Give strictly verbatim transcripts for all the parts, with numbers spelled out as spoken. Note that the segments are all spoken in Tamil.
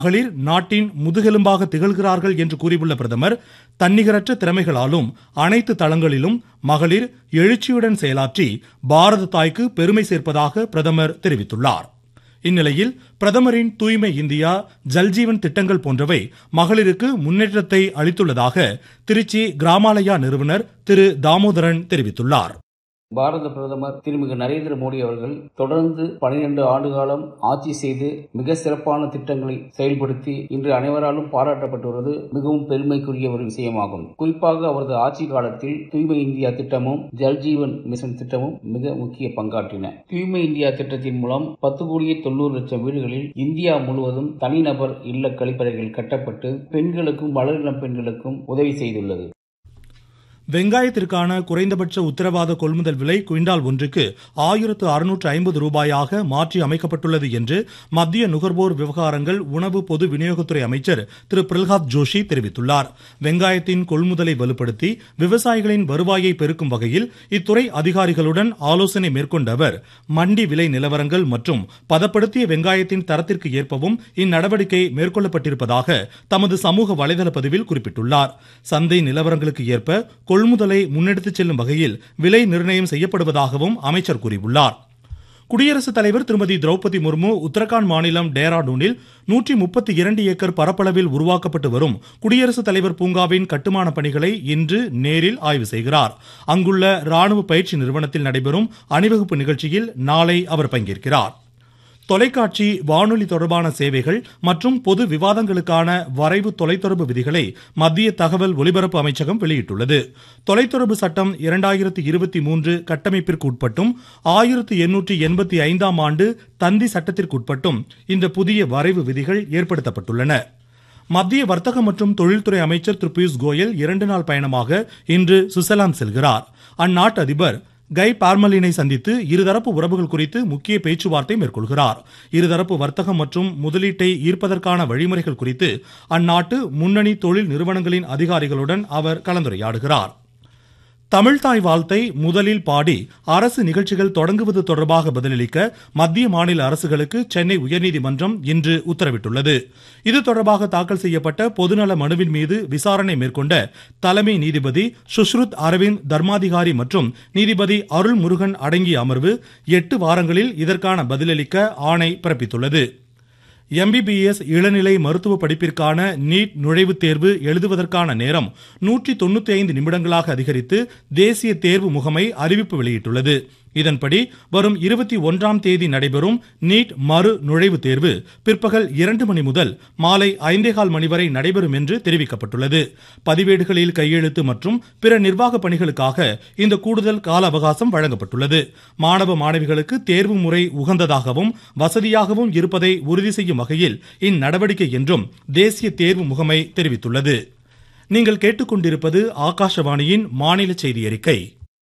மகளிர் நாட்டின் முதுகெலும்பாக திகழ்கிறார்கள் என்று கூறியுள்ள பிரதமர், தன்னிகரற்ற திறமைகளாலும் அனைத்து தளங்களிலும் மகளிர் எழுச்சியுடன் செயலாற்றி பாரத தாய்க்கு பெருமை சேர்ப்பதாக பிரதமர் தெரிவித்துள்ளார். இந்நிலையில் பிரதமரின் தூய்மை இந்தியா, ஜல்ஜீவன் திட்டங்கள் போன்றவை மகளிருக்கு முன்னேற்றத்தை அளித்துள்ளதாக திருச்சி கிராமாலயா நிறுவனர் திரு தாமோதரன் தெரிவித்துள்ளார். பாரத பிரதமர் திருமிகு நரேந்திர மோடி அவர்கள் தொடர்ந்து பனிரெண்டு ஆண்டு காலம் ஆட்சி செய்து மிக சிறப்பான திட்டங்களை செயல்படுத்தி இன்று அனைவராலும் பாராட்டப்பட்டு வருவது மிகவும் பெருமைக்குரிய ஒரு விஷயமாகும். குறிப்பாக அவரது ஆட்சி காலத்தில் தூய்மை இந்தியா திட்டமும் ஜல்ஜீவன் மிஷன் திட்டமும் மிக முக்கிய பங்காற்றின. தூய்மை இந்தியா திட்டத்தின் மூலம் பத்து கோடியே தொண்ணூறு லட்சம் வீடுகளில் இந்தியா முழுவதும் தனிநபர் இல்ல கழிப்பறைகள் கட்டப்பட்டு பெண்களுக்கும் வளரிளம் பெண்களுக்கும் உதவி செய்துள்ளது. வெங்காயத்திற்கான குறைந்தபட்ச உத்தரவாத கொள்முதல் விலை குவிண்டால் ஒன்றுக்கு ஆயிரத்து அறுநூற்று ஐம்பது ரூபாயாக மாற்றி அமைக்கப்பட்டுள்ளது என்று மத்திய நுகர்வோர் விவகாரங்கள், உணவு பொது விநியோகத்துறை அமைச்சர் திரு பிரல்ஹாத் ஜோஷி தெரிவித்துள்ளார். வெங்காயத்தின் கொள்முதலை வலுப்படுத்தி விவசாயிகளின் வருவாயை பெருக்கும் வகையில் இத்துறை அதிகாரிகளுடன் ஆலோசனை மேற்கொண்ட அவர், மண்டி விலை நிலவரங்கள் மற்றும் பதப்படுத்திய வெங்காயத்தின் தரத்திற்கு ஏற்பவும் இந்நடவடிக்கை மேற்கொள்ளப்பட்டிருப்பதாக தமது சமூக வலைதள பதிவில் குறிப்பிட்டுள்ளார். சந்தை நிலவரங்களுக்கு ஏற்ப கொள்முதலை முன்னெடுத்துச் செல்லும் வகையில் விலை நிர்ணயம் செய்யப்படுவதாகவும் அமைச்சர் கூறியுள்ளார். குடியரசுத் தலைவர் திருமதி திரௌபதி முர்மு உத்தரகாண்ட் மாநிலம் டேராடூனில் நூற்றி முப்பத்தி இரண்டு ஏக்கர் பரப்பளவில் உருவாக்கப்பட்டு வரும் குடியரசுத் தலைவர் பூங்காவின் கட்டுமான பணிகளை இன்று நேரில் ஆய்வு செய்கிறார். அங்குள்ள ராணுவ பயிற்சி நிறுவனத்தில் நடைபெறும் அணிவகுப்பு நிகழ்ச்சியில் நாளை அவர் பங்கேற்கிறார். தொலைக்காட்சி, வானொலி தொடர்பான சேவைகள் மற்றும் பொது விவாதங்களுக்கான வரைவு தொலைத்தொடர்பு விதிகளை மத்திய தகவல் ஒலிபரப்பு அமைச்சகம் வெளியிட்டுள்ளது. தொலைத்தொடர்பு சட்டம் இரண்டாயிரத்தி இருபத்தி மூன்று கட்டமைப்பிற்கு உட்பட்டும் ஆயிரத்தி எண்ணூற்றி எண்பத்தி ஐந்தாம் ஆண்டு தந்தி சட்டத்திற்கு உட்பட்டும் இந்த புதிய வரைவு விதிகள் ஏற்படுத்தப்பட்டுள்ளன. மத்திய வர்த்தக மற்றும் தொழில்துறை அமைச்சர் திரு பியூஷ் கோயல் இரண்டு நாள் பயணமாக இன்று சுவிட்சர்லாந்து செல்கிறார். அந்நாட்டு அதிபர் கை பார்மலினை சந்தித்து இருதரப்பு உறவுகள் குறித்து முக்கிய பேச்சுவார்த்தை மேற்கொள்கிறார். இருதரப்பு வர்த்தகம் மற்றும் முதலீட்டை ஈர்ப்பதற்கான வழிமுறைகள் குறித்து அந்நாட்டு முன்னணி தொழில் நிறுவனங்களின் அதிகாரிகளுடன் அவர் கலந்துரையாடுகிறார். தமிழ்தாய் வாழ்த்தை முதலில் பாடி அரசு நிகழ்ச்சிகள் தொடங்குவது தொடர்பாக பதிலளிக்க மத்திய மாநில அரசுகளுக்கு சென்னை உயர்நீதிமன்றம் இன்று உத்தரவிட்டுள்ளது. இது தொடர்பாக தாக்கல் செய்யப்பட்ட பொதுநல மனுவின் மீது விசாரணை மேற்கொண்ட தலைமை நீதிபதி சுஷ்ருத் அரவிந்த் தர்மாதிகாரி மற்றும் நீதிபதி அருள்முருகன் அடங்கிய அமர்வு எட்டு வாரங்களில் இதற்கான பதிலளிக்க ஆணை பிறப்பித்துள்ளது. எம்பிபிஎஸ் இளநிலை மருத்துவ படிப்பிற்கான நீட் நுழைவுத் தேர்வு எழுதுவதற்கான நேரம் நூற்றி தொண்ணூத்தி ஐந்து நிமிடங்களாக அதிகரித்து தேசிய தேர்வு முகமை அறிவிப்பு வெளியிட்டுள்ளது. இதன்படி வரும் இருபத்தி ஒன்றாம் தேதி நடைபெறும் நீட் மறு நுழைவுத் தேர்வு பிற்பகல் இரண்டு மணி முதல் மாலை ஐந்தேகால் மணி வரை நடைபெறும் என்று தெரிவிக்கப்பட்டுள்ளது. பதிவேடுகளில் கையெழுத்து மற்றும் பிற நிர்வாக பணிகளுக்காக இந்த கூடுதல் கால அவகாசம் வழங்கப்பட்டுள்ளது. மாணவ மாணவிகளுக்கு தேர்வு முறை உகந்ததாகவும் வசதியாகவும் இருப்பதை உறுதி செய்யும் வகையில் இந்நடவடிக்கை என்றும் தேசிய தேர்வு முகமை தெரிவித்துள்ளது. நீங்கள் கேட்டுக்கொண்டிருப்பது ஆகாஷவாணியின் மாநில செய்தி அறிக்கை.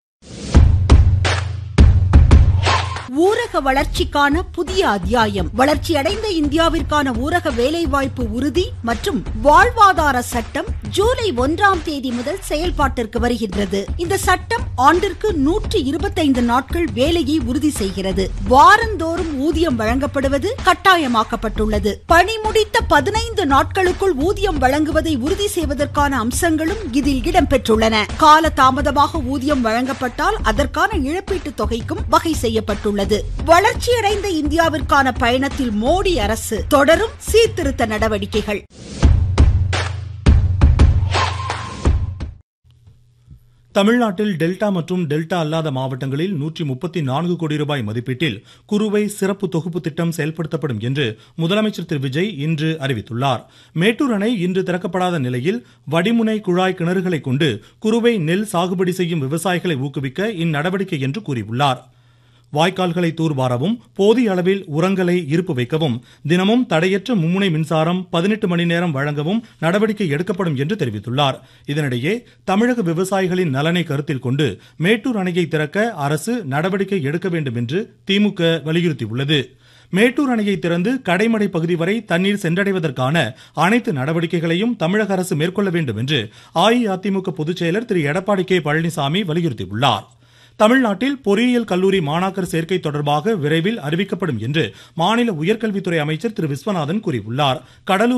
ஊரக வளர்ச்சிக்கான புதிய அத்தியாயம். வளர்ச்சியடைந்த இந்தியாவிற்கான ஊரக வேலைவாய்ப்பு உறுதி மற்றும் வாழ்வாதார சட்டம் ஜூலை ஒன்றாம் தேதி முதல் செயல்பாட்டிற்கு வருகின்றது. இந்த சட்டம் ஆண்டிற்கு நூற்றி இருபத்தைந்து நாட்கள் வேலையை உறுதி செய்கிறது. வாரந்தோறும் ஊதியம் வழங்கப்படுவது கட்டாயமாக்கப்பட்டுள்ளது. பணி முடித்த பதினைந்து நாட்களுக்குள் ஊதியம் வழங்குவதை உறுதி செய்வதற்கான அம்சங்களும் இதில் இடம்பெற்றுள்ளன. கால தாமதமாக ஊதியம் வழங்கப்பட்டால் அதற்கான இழப்பீட்டுத் தொகைக்கும் வகை செய்யப்பட்டுள்ளது. வளர்ச்சியடைந்த இந்தியாவிற்கான பயணத்தில் மோடி அரசு தொடரும் சீர்திருத்த நடவடிக்கைகள். தமிழ்நாட்டில் டெல்டா மற்றும் டெல்டா அல்லாத மாவட்டங்களில் நூற்றி முப்பத்தி நான்கு கோடி ரூபாய் மதிப்பீட்டில் குறுவை சிறப்பு தொகுப்பு திட்டம் செயல்படுத்தப்படும் என்று முதலமைச்சர் திரு விஜய் இன்று அறிவித்துள்ளார். மேட்டூர் அணை இன்று திறக்கப்படாத நிலையில் வடிமுனை குழாய் கிணறுகளை கொண்டு குறுவை நெல் சாகுபடி செய்யும் விவசாயிகளை ஊக்குவிக்க இந்நடவடிக்கை என்று கூறியுள்ளார். வாய்க்கால்களை தூர்வாரவும் போதிய அளவில் உரங்களை இருப்பு வைக்கவும் தினமும் தடையற்ற மும்முனை மின்சாரம் பதினெட்டு மணி நேரம் வழங்கவும் நடவடிக்கை எடுக்கப்படும் என்று தெரிவித்துள்ளார். இதனிடையே தமிழக விவசாயிகளின் நலனை கருத்தில் கொண்டு மேட்டூர் அணையை திறக்க அரசு நடவடிக்கை எடுக்க வேண்டும் என்று திமுக வலியுறுத்தியுள்ளது. மேட்டூர் அணையை திறந்து கடைமடை பகுதி வரை தண்ணீர் சென்றடைவதற்கான அனைத்து நடவடிக்கைகளையும் தமிழக அரசு மேற்கொள்ள வேண்டும் என்று அஇஅதிமுக பொதுச்செயலர் திரு எடப்பாடி கே பழனிசாமி வலியுறுத்தியுள்ளார். தமிழ்நாட்டில் பொறியியல் கல்லூரி மாணாக்கர் சேர்க்கை தொடர்பாக விரைவில் அறிவிக்கப்படும் என்று மாநில உயர்கல்வித்துறை அமைச்சர் திரு விஸ்வநாதன் கூறியுள்ளார். கடலூர்